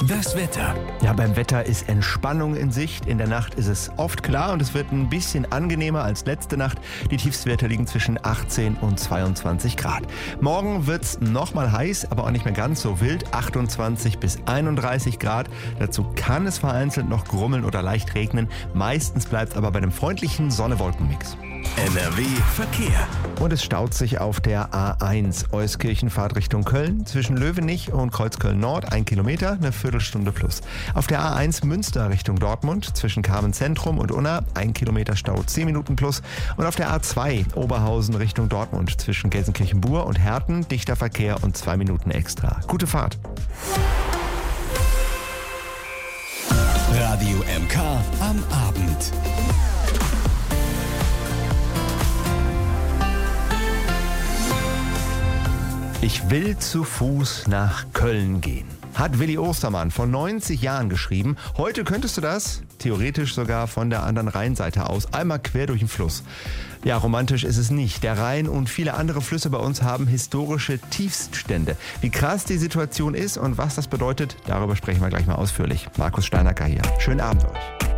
Das Wetter. Ja, beim Wetter ist Entspannung in Sicht. In der Nacht ist es oft klar und es wird ein bisschen angenehmer als letzte Nacht. Die Tiefstwerte liegen zwischen 18 und 22 Grad. Morgen wird's nochmal heiß, aber auch nicht mehr ganz so wild. 28 bis 31 Grad. Dazu kann es vereinzelt noch grummeln oder leicht regnen. Meistens bleibt es aber bei einem freundlichen Sonne-Wolken-Mix. NRW Verkehr. Und es staut sich auf der A1 Euskirchenfahrt Richtung Köln zwischen Löwenich und Kreuzköln Nord 1 Kilometer, eine Viertelstunde plus. Auf der A1 Münster Richtung Dortmund zwischen Carmen Zentrum und Unna 1 Kilometer Stau 10 Minuten plus. Und auf der A2 Oberhausen Richtung Dortmund zwischen Gelsenkirchen-Bur und Herten dichter Verkehr und 2 Minuten extra. Gute Fahrt. Radio MK am Abend. Ich will zu Fuß nach Köln gehen. Hat Willi Ostermann vor 90 Jahren geschrieben. Heute könntest du das, theoretisch sogar von der anderen Rheinseite aus, einmal quer durch den Fluss. Ja, romantisch ist es nicht. Der Rhein und viele andere Flüsse bei uns haben historische Tiefststände. Wie krass die Situation ist und was das bedeutet, darüber sprechen wir gleich mal ausführlich. Markus Steinacker hier. Schönen Abend euch.